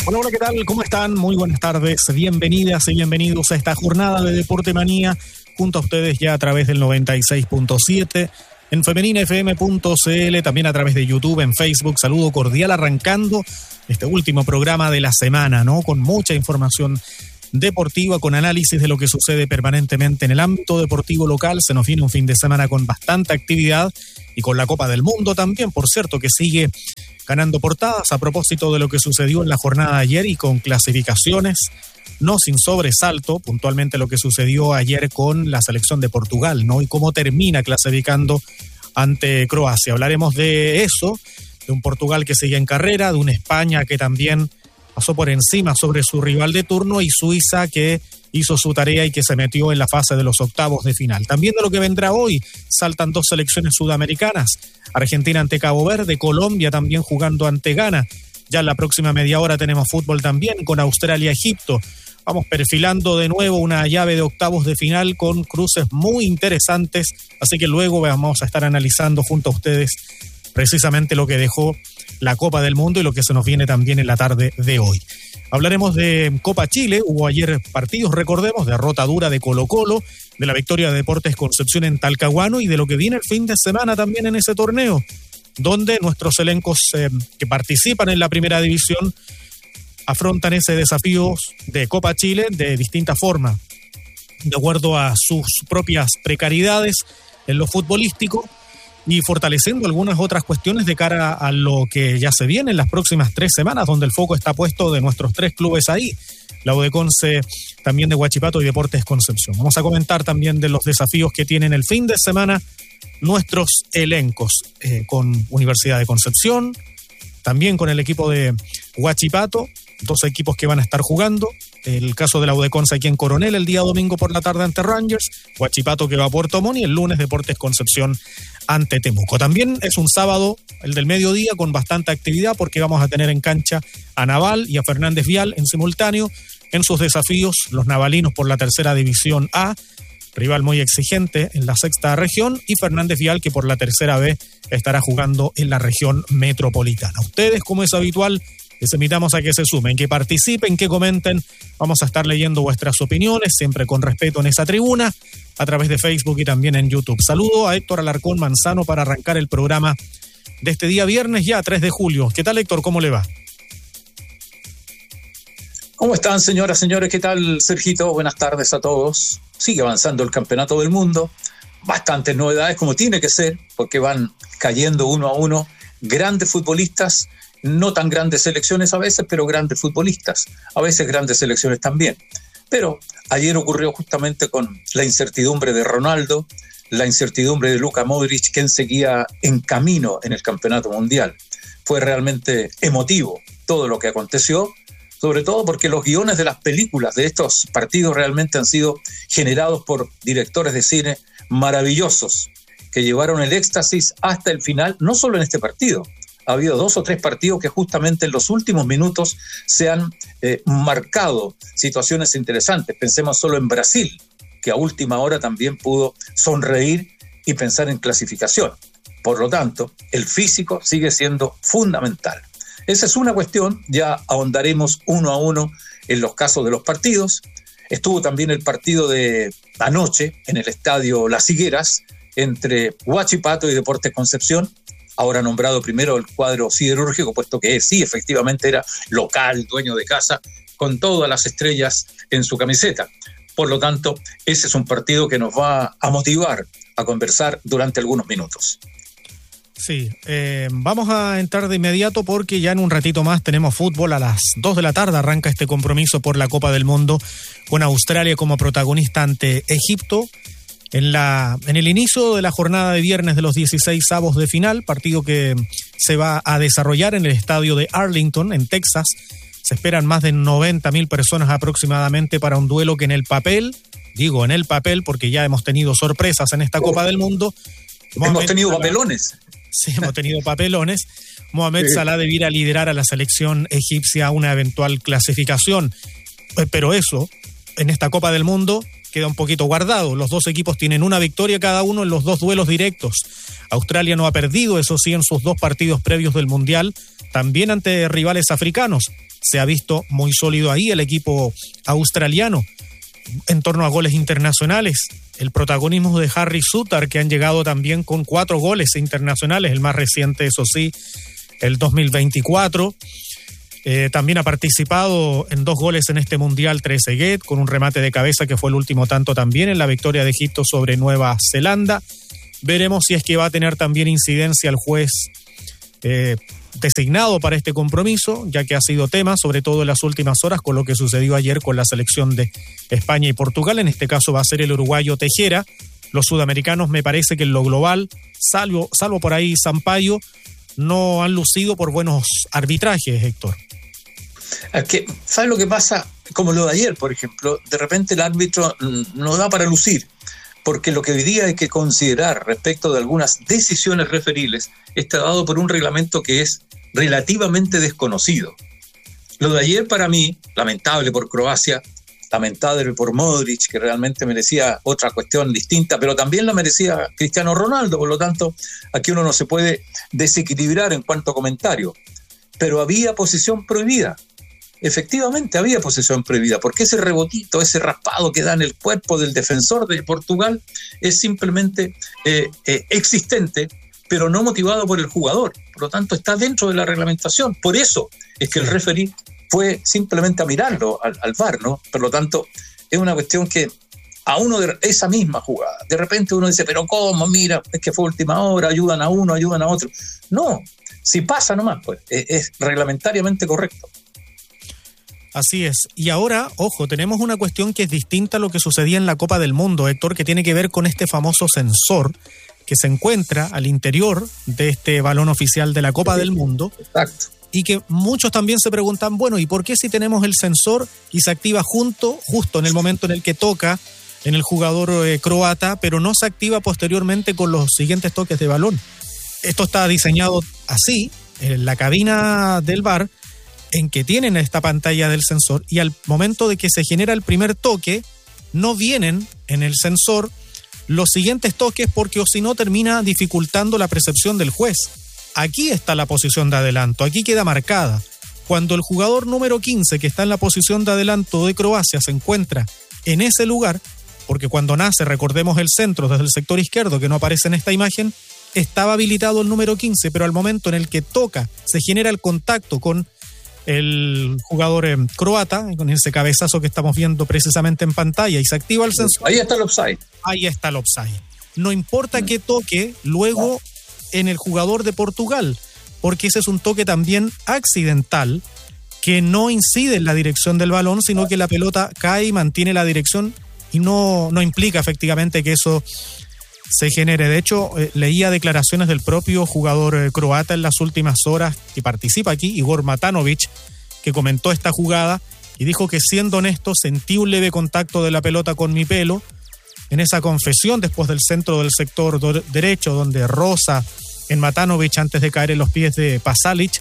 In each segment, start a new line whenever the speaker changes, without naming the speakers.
Hola, hola, ¿qué tal? ¿Cómo están? Muy buenas tardes, bienvenidas y bienvenidos a esta jornada de Deporte Manía, junto a ustedes ya a través del 96.7, en femeninafm.cl, también a través de YouTube, en Facebook. Saludo cordial arrancando este último programa de la semana, ¿no? Con mucha información deportiva, con análisis de lo que sucede permanentemente en el ámbito deportivo local. Se nos viene un fin de semana con bastante actividad y con la Copa del Mundo también, por cierto, que sigue ganando portadas a propósito de lo que sucedió en la jornada de ayer y con clasificaciones no sin sobresalto, puntualmente lo que sucedió ayer con la selección de Portugal, ¿no? Y cómo termina clasificando ante Croacia. Hablaremos de eso, de un Portugal que sigue en carrera, de una España que también pasó por encima sobre su rival de turno y Suiza que hizo su tarea y que se metió en la fase de los octavos de final. También de lo que vendrá hoy, saltan dos selecciones sudamericanas, Argentina ante Cabo Verde, Colombia también jugando ante Ghana. Ya en la próxima media hora tenemos fútbol también con Australia-Egipto. Vamos perfilando de nuevo una llave de octavos de final con cruces muy interesantes, así que luego vamos a estar analizando junto a ustedes precisamente lo que dejó la Copa del Mundo y lo que se nos viene también en la tarde de hoy. Hablaremos de Copa Chile, hubo ayer partidos, recordemos, derrota dura de Colo-Colo, de la victoria de Deportes Concepción en Talcahuano y de lo que viene el fin de semana también en ese torneo, donde nuestros elencos que participan en la primera división afrontan ese desafío de Copa Chile de distinta forma, de acuerdo a sus propias precariedades en lo futbolístico y fortaleciendo algunas otras cuestiones de cara a lo que ya se viene en las próximas 3 semanas, donde el foco está puesto de nuestros 3 clubes ahí, la UDEConce, también de Huachipato y Deportes Concepción. Vamos a comentar también de los desafíos que tienen el fin de semana nuestros elencos, con Universidad de Concepción, también con el equipo de Huachipato, 2 equipos que van a estar jugando. El caso de la UDEConce aquí en Coronel el día domingo por la tarde ante Rangers, Huachipato que va a Puerto Montt y el lunes Deportes Concepción ante Temuco. También es un sábado, el del mediodía, con bastante actividad porque vamos a tener en cancha a Naval y a Fernández Vial en simultáneo en sus desafíos, los navalinos por la tercera división A, rival muy exigente en la sexta región, y Fernández Vial que por la tercera B estará jugando en la región metropolitana. Ustedes, como es habitual, les invitamos a que se sumen, que participen, que comenten. Vamos a estar leyendo vuestras opiniones, siempre con respeto en esa tribuna, a través de Facebook y también en YouTube. Saludo a Héctor Alarcón Manzano para arrancar el programa de este día viernes, ya 3 de julio. ¿Qué tal, Héctor? ¿Cómo le va?
¿Cómo están, señoras, señores? ¿Qué tal, Sergito? Buenas tardes a todos. Sigue avanzando el Campeonato del Mundo. Bastantes novedades, como tiene que ser, porque van cayendo uno a uno grandes futbolistas. No tan grandes selecciones a veces, pero grandes futbolistas. A veces grandes selecciones también. Pero ayer ocurrió justamente con la incertidumbre de Ronaldo, la incertidumbre de Luka Modric, quien seguía en camino en el Campeonato Mundial. Fue realmente emotivo todo lo que aconteció, sobre todo porque los guiones de las películas de estos partidos realmente han sido generados por directores de cine maravillosos, que llevaron el éxtasis hasta el final, no solo en este partido. Ha habido 2 o 3 partidos que justamente en los últimos minutos se han marcado situaciones interesantes. Pensemos solo en Brasil, que a última hora también pudo sonreír y pensar en clasificación. Por lo tanto, el físico sigue siendo fundamental. Esa es una cuestión, ya ahondaremos uno a uno en los casos de los partidos. Estuvo también el partido de anoche en el estadio Las Higueras entre Huachipato y Deportes Concepción, ahora nombrado primero el cuadro siderúrgico, puesto que sí, efectivamente era local, dueño de casa, con todas las estrellas en su camiseta. Por lo tanto, ese es un partido que nos va a motivar a conversar durante algunos minutos.
Sí, vamos a entrar de inmediato porque ya en un ratito más tenemos fútbol. A las 2 de la tarde arranca este compromiso por la Copa del Mundo con Australia como protagonista ante Egipto. En el inicio de la jornada de viernes de los 16avos de final, partido que se va a desarrollar en el estadio de Arlington, en Texas. Se esperan más de 90.000 personas aproximadamente para un duelo que en el papel, digo en el papel porque ya hemos tenido sorpresas en esta Copa del Mundo.
Hemos tenido papelones.
Sí, hemos tenido papelones. Mohamed Salah debiera liderar a la selección egipcia a una eventual clasificación. Pero eso, en esta Copa del Mundo, queda un poquito guardado. Los dos equipos tienen una victoria cada uno en los 2 duelos directos. Australia no ha perdido, eso sí, en sus 2 partidos previos del Mundial, también ante rivales africanos. Se ha visto muy sólido ahí el equipo australiano. En torno a goles internacionales, el protagonismo de Harry Souttar, que han llegado también con 4 goles internacionales, el más reciente, eso sí, el 2024. También ha participado en 2 goles en este Mundial, Trezeguet, con un remate de cabeza que fue el último tanto también en la victoria de Egipto sobre Nueva Zelanda. Veremos si es que va a tener también incidencia el juez designado para este compromiso, ya que ha sido tema, sobre todo en las últimas horas, con lo que sucedió ayer con la selección de España y Portugal. En este caso va a ser el uruguayo Tejera. Los sudamericanos, me parece que en lo global, salvo por ahí Sampaio, no han lucido por buenos arbitrajes, Héctor.
Es que, ¿sabes lo que pasa? Como lo de ayer, por ejemplo, de repente el árbitro no da para lucir, porque lo que hoy día hay que considerar respecto de algunas decisiones referiles está dado por un reglamento que es relativamente desconocido. Lo de ayer para mí, lamentable por Croacia, lamentable por Modric, que realmente merecía otra cuestión distinta, pero también la merecía Cristiano Ronaldo, por lo tanto, aquí uno no se puede desequilibrar en cuanto a comentario. Pero había posición prohibida. Efectivamente había posición prohibida, porque ese rebotito, ese raspado que da en el cuerpo del defensor de Portugal es simplemente existente, pero no motivado por el jugador. Por lo tanto, está dentro de la reglamentación. Por eso es que el referee fue simplemente a mirarlo al VAR, ¿no? Por lo tanto, es una cuestión que a uno de esa misma jugada, de repente uno dice, pero ¿cómo? Mira, es que fue última hora, ayudan a uno, ayudan a otro. No, si pasa nomás, pues es reglamentariamente correcto.
Así es. Y ahora, ojo, tenemos una cuestión que es distinta a lo que sucedía en la Copa del Mundo, Héctor, que tiene que ver con este famoso sensor que se encuentra al interior de este balón oficial de la Copa del Mundo.
Exacto.
Y que muchos también se preguntan, bueno, ¿y por qué si tenemos el sensor y se activa justo en el momento en el que toca en el jugador croata, pero no se activa posteriormente con los siguientes toques de balón? Esto está diseñado así, en la cabina del VAR, en que tienen esta pantalla del sensor, y al momento de que se genera el primer toque, no vienen en el sensor los siguientes toques, porque o si no termina dificultando la percepción del juez. Aquí está la posición de adelanto, aquí queda marcada. Cuando el jugador número 15, que está en la posición de adelanto de Croacia, se encuentra en ese lugar, porque cuando nace, recordemos el centro desde el sector izquierdo, que no aparece en esta imagen, estaba habilitado el número 15, pero al momento en el que toca, se genera el contacto con el jugador croata, con ese cabezazo que estamos viendo precisamente en pantalla, y se activa el sensor.
Ahí está el offside.
Ahí está el offside. No importa que toque luego en el jugador de Portugal, porque ese es un toque también accidental que no incide en la dirección del balón, sino que la pelota cae y mantiene la dirección y no implica efectivamente que eso se genere. De hecho, leía declaraciones del propio jugador croata en las últimas horas que participa aquí, Igor Matanovic, que comentó esta jugada y dijo que, siendo honesto, sentí un leve contacto de la pelota con mi pelo. En esa confesión, después del centro del sector derecho, donde roza en Matanovic antes de caer en los pies de Pasalic,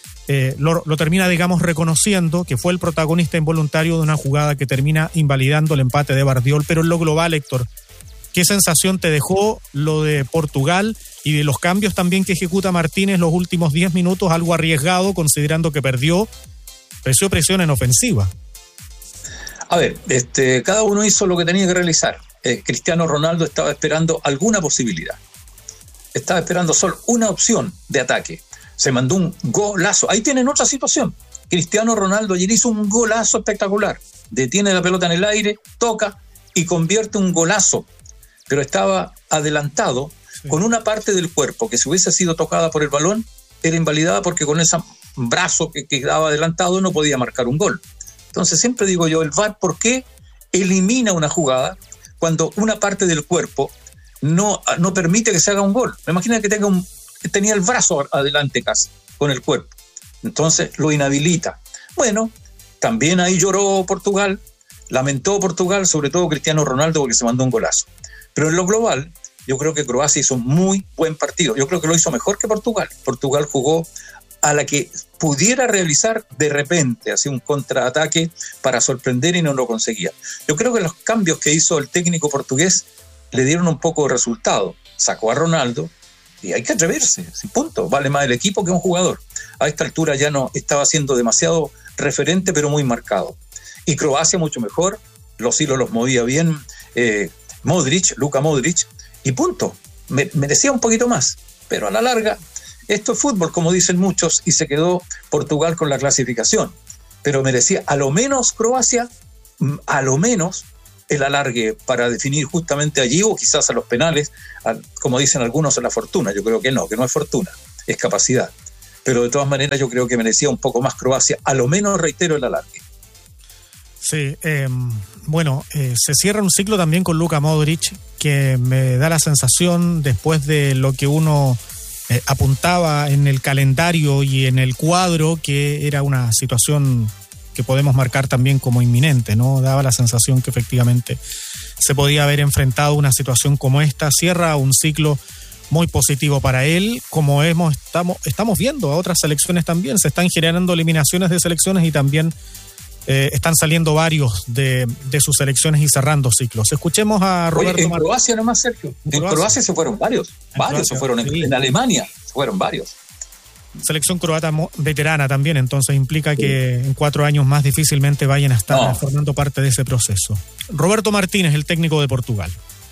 lo termina, digamos, reconociendo que fue el protagonista involuntario de una jugada que termina invalidando el empate de Bardiol. Pero en lo global, Héctor, ¿qué sensación te dejó lo de Portugal y de los cambios también que ejecuta Martínez los últimos 10 minutos? Algo arriesgado, considerando que perdió presión en ofensiva.
A ver, cada uno hizo lo que tenía que realizar. Cristiano Ronaldo estaba esperando alguna posibilidad. Estaba esperando solo una opción de ataque. Se mandó un golazo. Ahí tienen otra situación. Cristiano Ronaldo ayer hizo un golazo espectacular. Detiene la pelota en el aire, toca y convierte un golazo. Pero estaba adelantado con una parte del cuerpo que, si hubiese sido tocada por el balón, era invalidada, porque con ese brazo que quedaba adelantado no podía marcar un gol. Entonces siempre digo yo, el VAR, ¿por qué elimina una jugada cuando una parte del cuerpo no permite que se haga un gol? Me imagino que tenía el brazo adelante casi con el cuerpo. Entonces lo inhabilita. Bueno, también ahí lloró Portugal, lamentó Portugal, sobre todo Cristiano Ronaldo, porque se mandó un golazo. Pero en lo global, yo creo que Croacia hizo un muy buen partido. Yo creo que lo hizo mejor que Portugal. Portugal jugó a la que pudiera realizar de repente, así un contraataque para sorprender y no lo conseguía. Yo creo que los cambios que hizo el técnico portugués le dieron un poco de resultado. Sacó a Ronaldo y hay que atreverse, sin punto. Vale más el equipo que un jugador. A esta altura ya no estaba siendo demasiado referente, pero muy marcado. Y Croacia mucho mejor, los hilos los movía bien Luka Modric, y punto. Merecía un poquito más, pero a la larga esto es fútbol, como dicen muchos, y se quedó Portugal con la clasificación. Pero merecía a lo menos Croacia, a lo menos el alargue para definir justamente allí, o quizás a los penales, como dicen algunos, a la fortuna. Yo creo que no es fortuna, es capacidad. Pero de todas maneras yo creo que merecía un poco más Croacia, a lo menos, reitero, el alargue.
Sí, se cierra un ciclo también con Luka Modric, que me da la sensación, después de lo que uno apuntaba en el calendario y en el cuadro, que era una situación que podemos marcar también como inminente, ¿no? Daba la sensación que efectivamente se podía haber enfrentado a una situación como esta. Cierra un ciclo muy positivo para él, como estamos viendo a otras selecciones también. Se están generando eliminaciones de selecciones y también están saliendo varios de sus selecciones y cerrando ciclos. Escuchemos a Roberto
Martínez.
En
Croacia nomás, Sergio. En Croacia se fueron varios. Se fueron en Alemania, se fueron varios.
Selección croata veterana también, entonces implica que en 4 años más difícilmente vayan a estar formando parte de esse proceso. Roberto Martínez, el técnico de Portugal.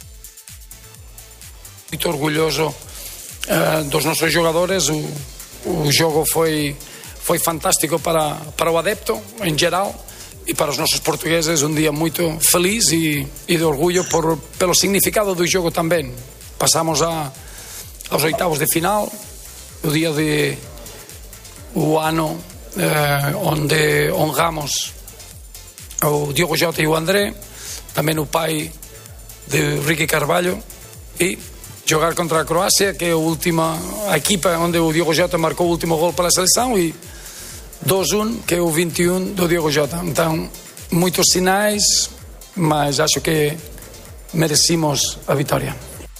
Muito orgulhoso dos nossos jogadores. O jogo foi fantástico para o adepto em geral, e para os nossos portugueses um dia muito feliz e de orgulho pelo significado do jogo também. Passamos aos oitavos de final, o dia o ano onde honramos o Diogo Jota e o André, também o pai de Ricky Carvalho, e jogar contra a Croácia, que é a equipa onde o Diogo Jota marcou o último gol para a seleção, e 2-1, que é o 21 do Diogo Jota. Então, muitos sinais, mas acho que merecimos a vitória.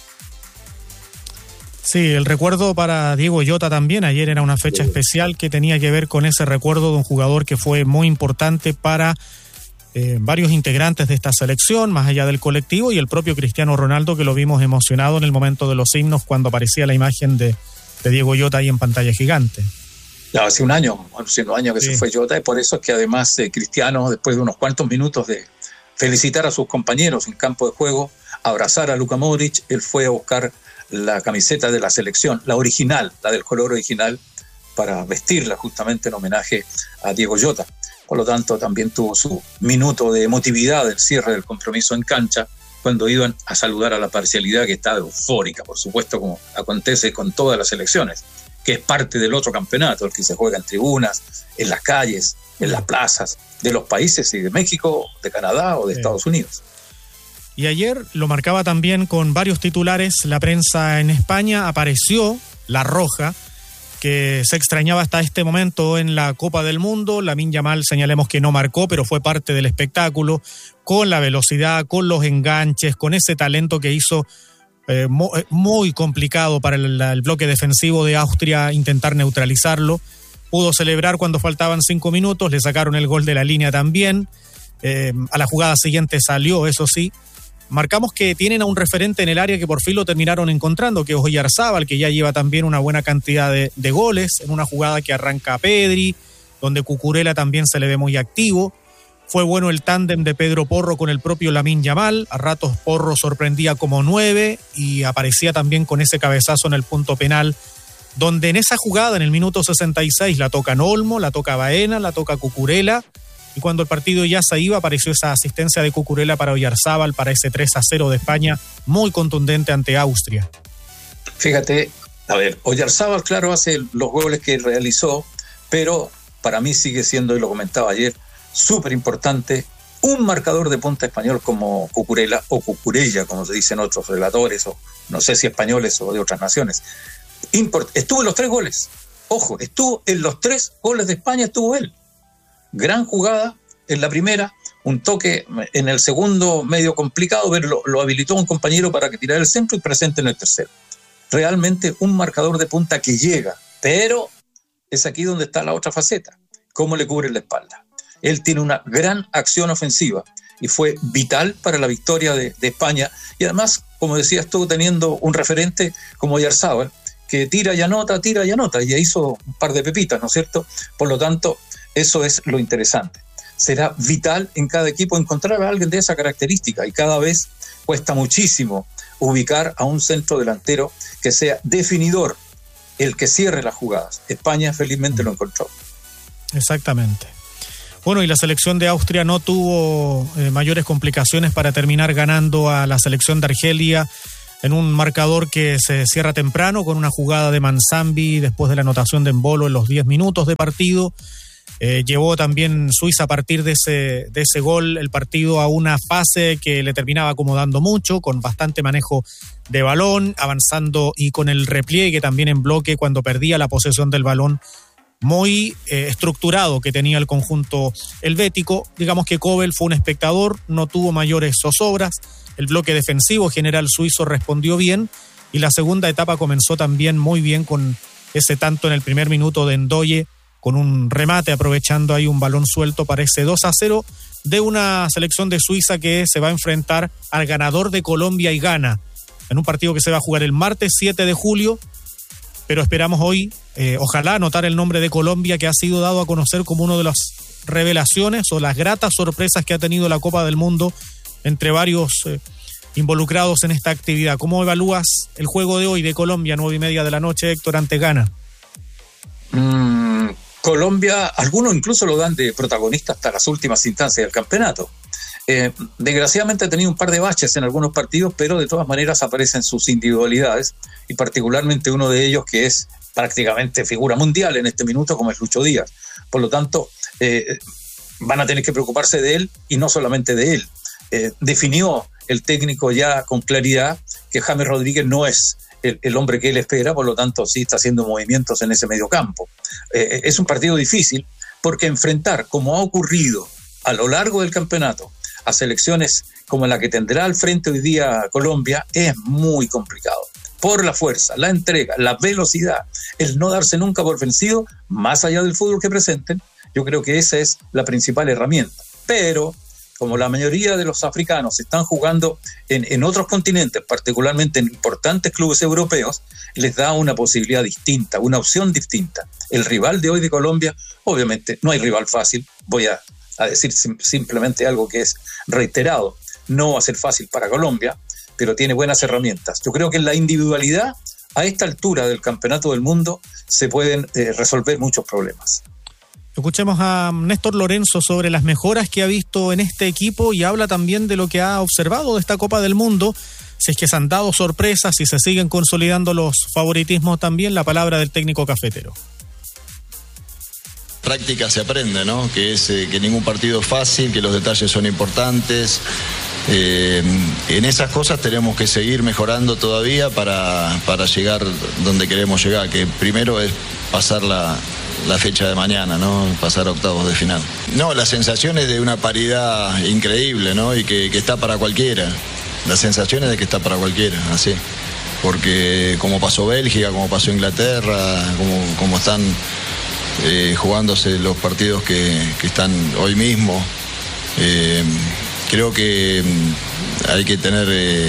Sí, el recuerdo para Diego Jota también. Ayer era una fecha especial que tenía que ver con ese recuerdo de un jugador que fue muy importante para varios integrantes de esta selección, más allá del colectivo, y el propio Cristiano Ronaldo, que lo vimos emocionado en el momento de los himnos cuando aparecía la imagen de Diego Jota ahí en pantalla gigante.
Ya, hace un año que se fue Jota, y por eso es que además Cristiano, después de unos cuantos minutos de felicitar a sus compañeros en campo de juego, abrazar a Luka Modric, él fue a buscar la camiseta de la selección, la original, la del color original, para vestirla justamente en homenaje a Diego Jota. Por lo tanto, también tuvo su minuto de emotividad del cierre del compromiso en cancha, cuando iban a saludar a la parcialidad, que está eufórica, por supuesto, como acontece con todas las selecciones, que es parte del otro campeonato, el que se juega en tribunas, en las calles, en las plazas de los países, y de México, de Canadá o de Estados Unidos.
Y ayer lo marcaba también con varios titulares la prensa en España. Apareció La Roja, que se extrañaba hasta este momento en la Copa del Mundo. Lamine Yamal, señalemos que no marcó, pero fue parte del espectáculo, con la velocidad, con los enganches, con ese talento que hizo muy complicado para el bloque defensivo de Austria intentar neutralizarlo. Pudo celebrar cuando faltaban 5 minutos, le sacaron el gol de la línea también. A la jugada siguiente salió, eso sí. Marcamos que tienen a un referente en el área que por fin lo terminaron encontrando, que es Oyarzábal, que ya lleva también una buena cantidad de goles, en una jugada que arranca a Pedri, donde Cucurella también se le ve muy activo. Fue bueno el tándem de Pedro Porro con el propio Lamine Yamal. A ratos Porro sorprendía como 9 y aparecía también con ese cabezazo en el punto penal, donde en esa jugada, en el minuto 66, la toca Olmo, la toca Baena, la toca Cucurella. Y cuando el partido ya se iba, apareció esa asistencia de Cucurella para Oyarzábal, para ese 3-0 de España, muy contundente ante Austria.
Fíjate, a ver, Oyarzábal, claro, hace los goles que realizó, pero para mí sigue siendo, y lo comentaba ayer, súper importante un marcador de punta español como Cucurella, o Cucurella, como se dicen otros relatores, o no sé si españoles o de otras naciones. Estuvo en los 3 goles. Ojo, estuvo en los 3 goles de España, estuvo él. Gran jugada en la primera, un toque en el segundo medio complicado, pero lo habilitó un compañero para que tirara el centro, y presente en el tercero. Realmente un marcador de punta que llega, pero es aquí donde está la otra faceta, cómo le cubre la espalda. Él tiene una gran acción ofensiva y fue vital para la victoria de España, y además, como decías tú, teniendo un referente como Oyarzabal, que tira y anota, y ya hizo un par de pepitas, ¿no es cierto? Por lo tanto, eso es lo interesante. Será vital en cada equipo encontrar a alguien de esa característica, y cada vez cuesta muchísimo ubicar a un centro delantero que sea definidor, el que cierre las jugadas. España felizmente lo encontró.
Exactamente. Bueno, y la selección de Austria no tuvo mayores complicaciones para terminar ganando a la selección de Argelia en un marcador que se cierra temprano con una jugada de Manzambi después de la anotación de Embolo en los 10 minutos de partido. Llevó también Suiza a partir de ese gol el partido a una fase que le terminaba acomodando mucho, con bastante manejo de balón, avanzando y con el repliegue también en bloque cuando perdía la posesión del balón, muy estructurado que tenía el conjunto helvético. Digamos que Kobel fue un espectador, no tuvo mayores zozobras, el bloque defensivo general suizo respondió bien, y la segunda etapa comenzó también muy bien con ese tanto en el primer minuto de Ndoye, con un remate aprovechando ahí un balón suelto para ese 2-0 de una selección de Suiza que se va a enfrentar al ganador de Colombia y Ghana, en un partido que se va a jugar el martes 7 de julio, pero esperamos hoy, ojalá, anotar el nombre de Colombia, que ha sido dado a conocer como una de las revelaciones o las gratas sorpresas que ha tenido la Copa del Mundo entre varios involucrados en esta actividad. ¿Cómo evalúas el juego de hoy de Colombia, 9:30 de la noche, Héctor, ante Ghana?
Colombia, algunos incluso lo dan de protagonista hasta las últimas instancias del campeonato. Desgraciadamente ha tenido un par de baches en algunos partidos, pero de todas maneras aparecen sus individualidades, y particularmente uno de ellos que es prácticamente figura mundial en este minuto, como es Lucho Díaz. Por lo tanto, van a tener que preocuparse de él, y no solamente de él. Definió el técnico ya con claridad que James Rodríguez no es el hombre que él espera, por lo tanto sí está haciendo movimientos en ese mediocampo. Es un partido difícil, porque enfrentar, como ha ocurrido a lo largo del campeonato, a selecciones como la que tendrá al frente hoy día Colombia, es muy complicado. Por la fuerza, la entrega, la velocidad, el no darse nunca por vencido, más allá del fútbol que presenten, yo creo que esa es la principal herramienta. Pero como la mayoría de los africanos están jugando en otros continentes, particularmente en importantes clubes europeos, les da una posibilidad distinta, una opción distinta. El rival de hoy de Colombia, obviamente no hay rival fácil, voy a decir simplemente algo que es reiterado, no va a ser fácil para Colombia, pero tiene buenas herramientas. Yo creo que en la individualidad, a esta altura del Campeonato del Mundo, se pueden resolver muchos problemas.
Escuchemos a Néstor Lorenzo sobre las mejoras que ha visto en este equipo, y habla también de lo que ha observado de esta Copa del Mundo, si es que se han dado sorpresas, si se siguen consolidando los favoritismos también. La palabra del técnico cafetero.
Práctica se aprende, ¿no? Que es que ningún partido es fácil, que los detalles son importantes. En esas cosas tenemos que seguir mejorando todavía para llegar donde queremos llegar, que primero es pasar la fecha de mañana, ¿no? Pasar a octavos de final. No, la sensación es de una paridad increíble, ¿no? Y que está para cualquiera. La sensación es de que está para cualquiera, así. Porque como pasó Bélgica, como pasó Inglaterra, como están jugándose los partidos que están hoy mismo, creo que hay que tener,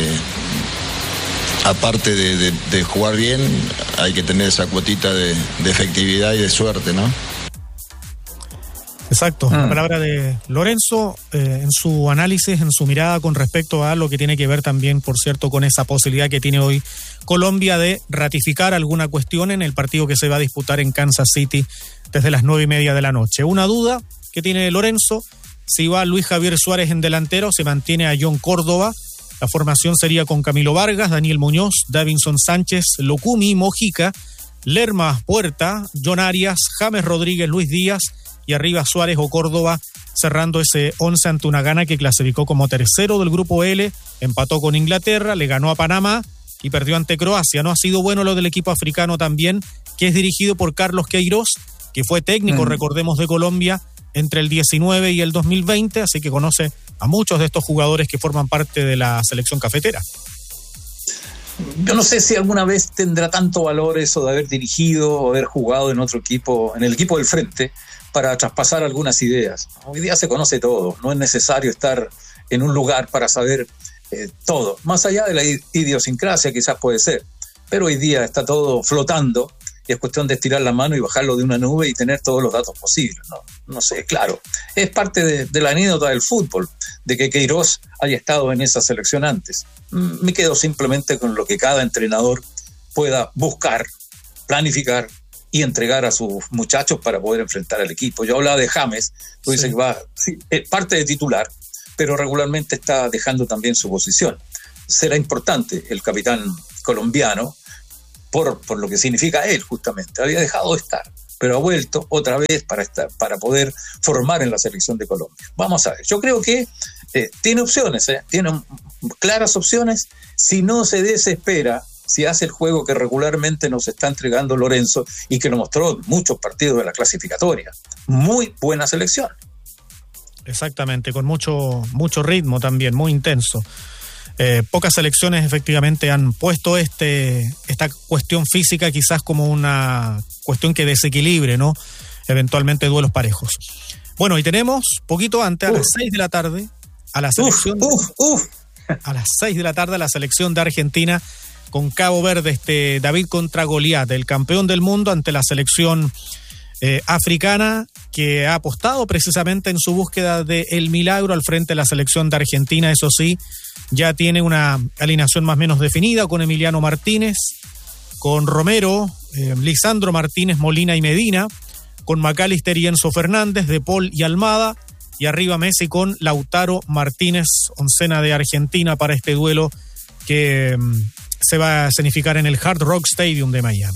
aparte de jugar bien, hay que tener esa cuotita de efectividad y de suerte, ¿no?
Exacto, la palabra de Lorenzo en su análisis, en su mirada con respecto a lo que tiene que ver también, por cierto, con esa posibilidad que tiene hoy Colombia de ratificar alguna cuestión en el partido que se va a disputar en Kansas City desde las 9:30 de la noche. Una duda que tiene Lorenzo: si va Luis Javier Suárez en delantero, se mantiene a John Córdoba. La formación sería con Camilo Vargas, Daniel Muñoz, Davinson Sánchez, Lukumi, Mojica, Lerma, Puerta, John Arias, James Rodríguez, Luis Díaz, y arriba Suárez o Córdoba, cerrando ese 11 ante una Ghana que clasificó como tercero del grupo L, empató con Inglaterra, le ganó a Panamá y perdió ante Croacia. No ha sido bueno lo del equipo africano también, que es dirigido por Carlos Queiroz, que fue técnico, recordemos, de Colombia entre el 19 y el 2020, así que conoce a muchos de estos jugadores que forman parte de la selección cafetera.
Yo no sé si alguna vez tendrá tanto valor eso de haber dirigido o haber jugado en otro equipo, en el equipo del frente, para traspasar algunas ideas. Hoy día se conoce todo, no es necesario estar en un lugar para saber todo. Más allá de la idiosincrasia quizás puede ser, pero hoy día está todo flotando y es cuestión de estirar la mano y bajarlo de una nube y tener todos los datos posibles. No sé, claro, es parte de la anécdota del fútbol, de que Queiroz haya estado en esa selección antes. Me quedo simplemente con lo que cada entrenador pueda buscar, planificar y entregar a sus muchachos para poder enfrentar al equipo. Yo hablaba de James, tú dices que va, sí, parte de titular, pero regularmente está dejando también su posición. Será importante el capitán colombiano por lo que significa él, justamente. Había dejado de estar, pero ha vuelto otra vez para poder formar en la selección de Colombia. Vamos a ver, yo creo que tiene opciones, tiene claras opciones, si no se desespera, si hace el juego que regularmente nos está entregando Lorenzo y que lo mostró en muchos partidos de la clasificatoria. Muy buena selección.
Exactamente, con mucho ritmo también, muy intenso. Pocas selecciones efectivamente han puesto esta cuestión física quizás como una cuestión que desequilibre, ¿no? Eventualmente duelos parejos. Bueno, y tenemos poquito antes, a las 6 de la tarde, a la selección a las 6 de la tarde, a la selección de Argentina con Cabo Verde, David contra Goliat, el campeón del mundo ante la selección africana, que ha apostado precisamente en su búsqueda del milagro al frente de la selección de Argentina. Eso sí, ya tiene una alineación más o menos definida, con Emiliano Martínez, con Romero, Lisandro Martínez, Molina y Medina, con McAllister y Enzo Fernández, De Paul y Almada, y arriba Messi con Lautaro Martínez, oncena de Argentina para este duelo que se va a escenificar en el Hard Rock Stadium de Miami.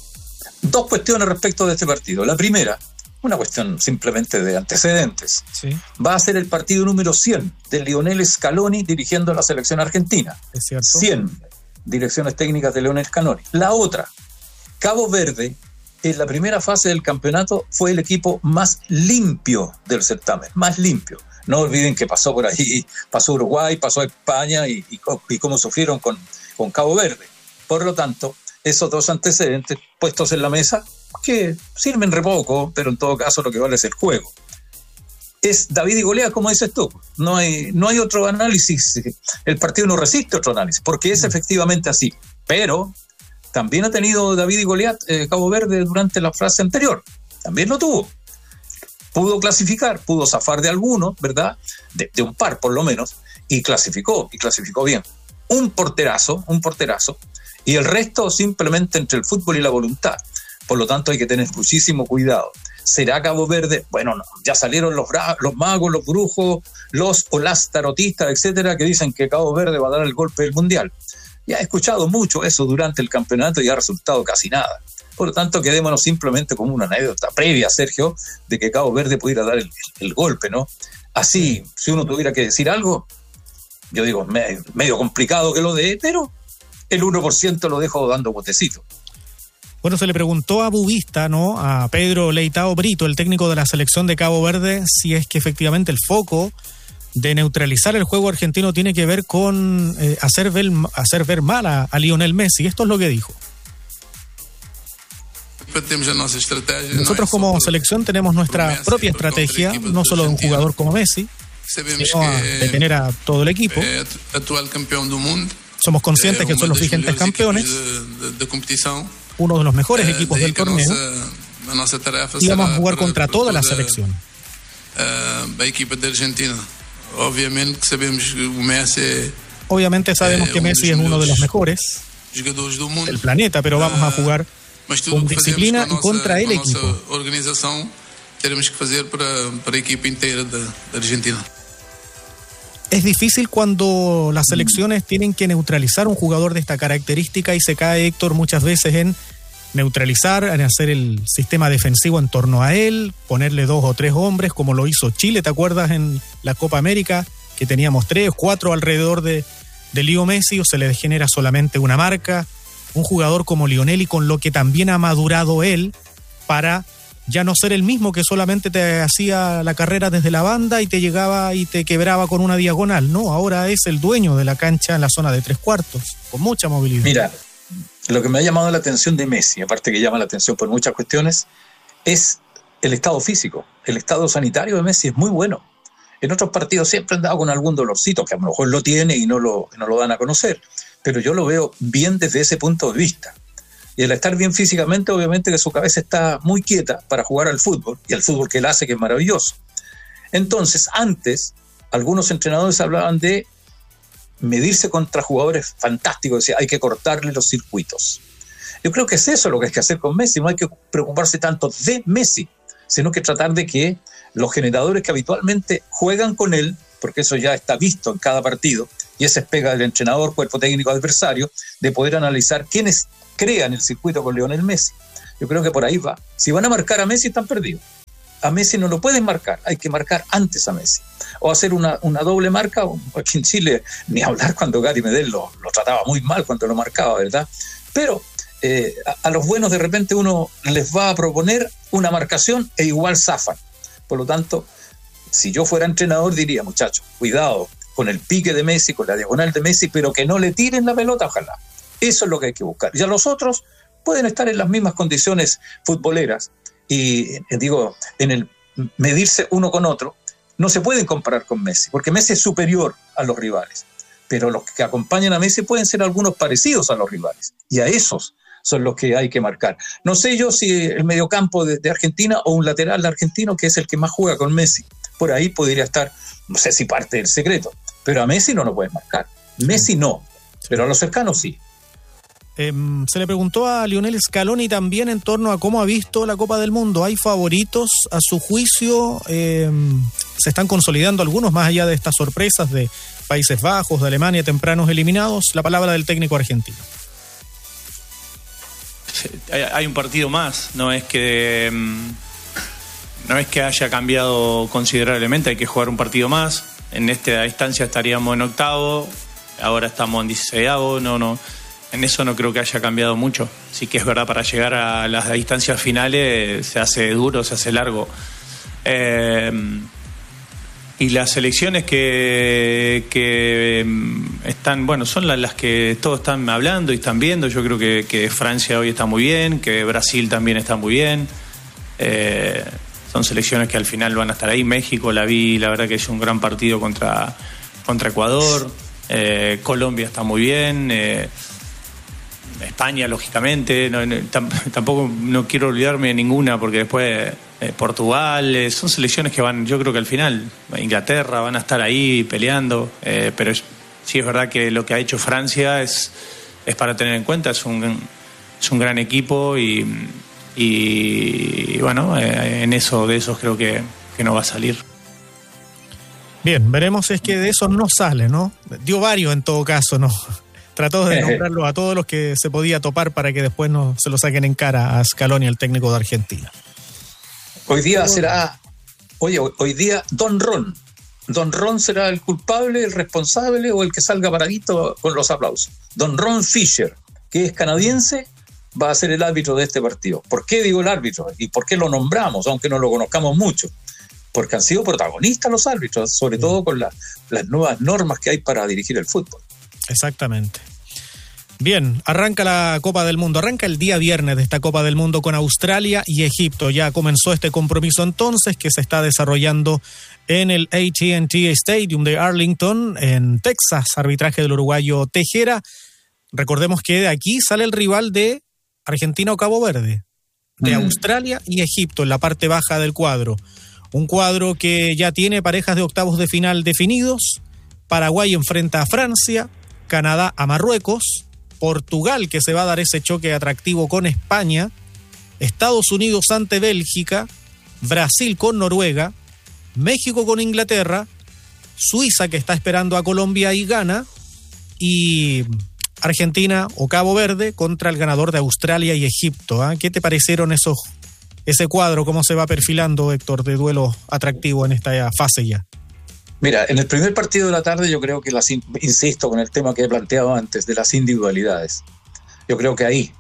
Dos cuestiones respecto de este partido. La primera, una cuestión simplemente de antecedentes.
Sí.
Va a ser el partido número 100 de Lionel Scaloni dirigiendo a la selección argentina.
Es cierto.
100 direcciones técnicas de Lionel Scaloni. La otra, Cabo Verde, en la primera fase del campeonato fue el equipo más limpio del certamen, más limpio. No olviden que pasó por ahí, pasó Uruguay, pasó España y cómo sufrieron con Cabo Verde. Por lo tanto, esos dos antecedentes puestos en la mesa, que sirven re poco, pero en todo caso lo que vale es el juego. Es David y Goliat, como dices tú. No hay otro análisis. El partido no resiste otro análisis, porque es efectivamente así. Pero también ha tenido David y Goliat Cabo Verde durante la fase anterior. También lo tuvo. Pudo clasificar, pudo zafar de alguno, ¿verdad? De un par, por lo menos, y clasificó bien. Un porterazo, y el resto simplemente entre el fútbol y la voluntad. Por lo tanto, hay que tener muchísimo cuidado. ¿Será Cabo Verde? Bueno, no, ya salieron los magos, los brujos, los o las tarotistas, etcétera, que dicen que Cabo Verde va a dar el golpe del Mundial. Ya he escuchado mucho eso durante el campeonato y ha resultado casi nada. Por lo tanto, quedémonos simplemente como una anécdota previa, Sergio, de que Cabo Verde pudiera dar el golpe, ¿no? Así, si uno tuviera que decir algo, yo digo, medio complicado que lo dé, pero el 1% lo dejo dando botecito.
Bueno, se le preguntó a Bubista, ¿no? A Pedro Leitao Brito, el técnico de la selección de Cabo Verde, si es que efectivamente el foco de neutralizar el juego argentino tiene que ver con hacer ver mal a Lionel Messi. Esto es lo que dijo. Nosotros como selección tenemos nuestra propia estrategia, no solo de un jugador como Messi, sino de tener a todo el equipo. Somos conscientes que son los vigentes campeones, uno de los mejores equipos del torneo, y vamos a jugar contra toda la selección. Obviamente sabemos que Messi es uno de los mejores del planeta, pero vamos a jugar con disciplina y contra el equipo. Es difícil cuando las selecciones tienen que neutralizar un jugador de esta característica y se cae Héctor muchas veces en neutralizar, en hacer el sistema defensivo en torno a él, ponerle 2 o 3 hombres como lo hizo Chile, ¿te acuerdas en la Copa América? Que teníamos 3 o 4 alrededor de Leo Messi, o se le genera solamente una marca. Un jugador como Lionel y con lo que también ha madurado él para ya no ser el mismo que solamente te hacía la carrera desde la banda y te llegaba y te quebraba con una diagonal. No, ahora es el dueño de la cancha en la zona de 3/4, con mucha movilidad.
Mira, lo que me ha llamado la atención de Messi, aparte que llama la atención por muchas cuestiones, es el estado físico. El estado sanitario de Messi es muy bueno. En otros partidos siempre han dado con algún dolorcito, que a lo mejor lo tiene y no lo dan a conocer, pero yo lo veo bien desde ese punto de vista. Y al estar bien físicamente, obviamente que su cabeza está muy quieta para jugar al fútbol, y al fútbol que él hace, que es maravilloso. Entonces, antes, algunos entrenadores hablaban de medirse contra jugadores fantásticos, decía, hay que cortarle los circuitos. Yo creo que es eso lo que hay que hacer con Messi, no hay que preocuparse tanto de Messi, sino que tratar de que los generadores que habitualmente juegan con él, porque eso ya está visto en cada partido, y esa es pega del entrenador, cuerpo técnico adversario, de poder analizar quiénes crean el circuito con Lionel Messi. Yo creo que por ahí va. Si van a marcar a Messi, están perdidos. A Messi no lo pueden marcar, hay que marcar antes a Messi. O hacer una doble marca, aquí en Chile, ni hablar cuando Gary Medel lo trataba muy mal cuando lo marcaba, ¿verdad? Pero a los buenos de repente uno les va a proponer una marcación e igual zafan. Por lo tanto, si yo fuera entrenador diría, muchachos, cuidado con el pique de Messi, con la diagonal de Messi, pero que no le tiren la pelota, ojalá. Eso es lo que hay que buscar. Ya los otros pueden estar en las mismas condiciones futboleras y, en el medirse uno con otro, no se pueden comparar con Messi, porque Messi es superior a los rivales, pero los que acompañan a Messi pueden ser algunos parecidos a los rivales, y a esos son los que hay que marcar. No sé yo si el mediocampo de Argentina o un lateral argentino, que es el que más juega con Messi, por ahí podría estar, no sé si parte del secreto, pero a Messi no lo puedes marcar. Messi no, pero a los cercanos sí.
Se le preguntó a Lionel Scaloni también en torno a cómo ha visto la Copa del Mundo. ¿Hay favoritos a su juicio? Se están consolidando algunos más allá de estas sorpresas de Países Bajos, de Alemania, tempranos eliminados. La palabra del técnico argentino.
Hay un partido más, no es que haya cambiado considerablemente, hay que jugar un partido más. En esta instancia estaríamos en octavo, ahora estamos en 16avo, no. En eso no creo que haya cambiado mucho. Sí que es verdad, para llegar a las distancias finales se hace duro, se hace largo. Y las selecciones que están, bueno, son las que todos están hablando y están viendo. Yo creo que Francia hoy está muy bien, que Brasil también está muy bien. Son selecciones que al final van a estar ahí. México la verdad que es un gran partido contra Ecuador. Colombia está muy bien. España, lógicamente, tampoco no quiero olvidarme de ninguna, porque después Portugal, son selecciones que van, yo creo que al final Inglaterra van a estar ahí peleando, pero sí es verdad que lo que ha hecho Francia es para tener en cuenta, es un gran equipo y bueno, de esos creo que no va a salir.
Bien, veremos si es que de esos no sale, ¿no? Dio varios en todo caso, ¿no? Trató de nombrarlos a todos los que se podía topar para que después no se lo saquen en cara a Scaloni, el técnico de Argentina.
Hoy día Don Ron. Don Ron será el culpable, el responsable o el que salga paradito con los aplausos. Don Ron Fisher, que es canadiense, va a ser el árbitro de este partido. ¿Por qué digo el árbitro? ¿Y por qué lo nombramos, aunque no lo conozcamos mucho? Porque han sido protagonistas los árbitros, sobre todo con las nuevas normas que hay para dirigir el fútbol.
Exactamente. Bien, arranca la Copa del Mundo, arranca el día viernes de esta Copa del Mundo con Australia y Egipto. Ya comenzó este compromiso entonces que se está desarrollando en el AT&T Stadium de Arlington, en Texas, arbitraje del uruguayo Tejera. Recordemos que de aquí sale el rival de Argentina o Cabo Verde, de Australia y Egipto en la parte baja del cuadro. Un cuadro que ya tiene parejas de octavos de final definidos. Paraguay enfrenta a Francia, Canadá a Marruecos, Portugal, que se va a dar ese choque atractivo con España, Estados Unidos ante Bélgica, Brasil con Noruega, México con Inglaterra, Suiza, que está esperando a Colombia y Ghana, y Argentina o Cabo Verde contra el ganador de Australia y Egipto. ¿Qué te parecieron ese cuadro? ¿Cómo se va perfilando, Héctor, de duelo atractivo en esta fase ya?
Mira, en el primer partido de la tarde yo creo que insisto con el tema que he planteado antes de las individualidades. Yo creo que ahí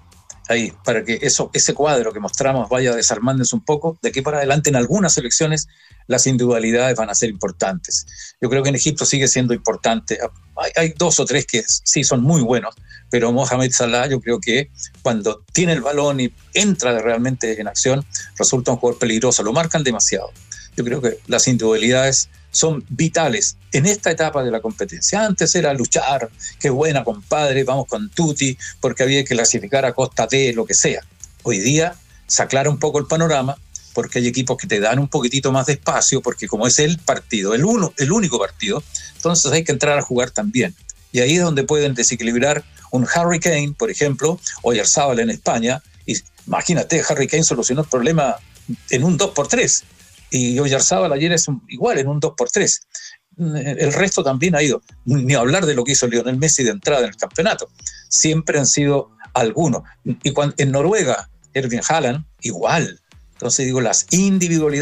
ahí, para que ese cuadro que mostramos vaya desarmándose un poco. De aquí para adelante, en algunas selecciones, las individualidades van a ser importantes. Yo creo que en Egipto sigue siendo importante. Hay 2 o 3 que sí son muy buenos, pero Mohamed Salah, yo creo que cuando tiene el balón y entra realmente en acción, resulta un jugador peligroso. Lo marcan demasiado. Yo creo que las individualidades son vitales en esta etapa de la competencia. Antes era luchar, qué buena compadre, vamos con Tutti, porque había que clasificar a costa de lo que sea. Hoy día se aclara un poco el panorama, porque hay equipos que te dan un poquitito más de espacio, porque como es el partido, el único partido, entonces hay que entrar a jugar también. Y ahí es donde pueden desequilibrar un Harry Kane, por ejemplo, o Oyarzabal en España. Y imagínate, Harry Kane solucionó el problema en un 2x3. Y Oyarzabal ayer es igual, en un 2x3. El resto también ha ido. Ni hablar de lo que hizo Lionel Messi de entrada en el campeonato. Siempre han sido algunos. Y en Noruega, Erling Haaland, igual. Entonces digo, las individualidades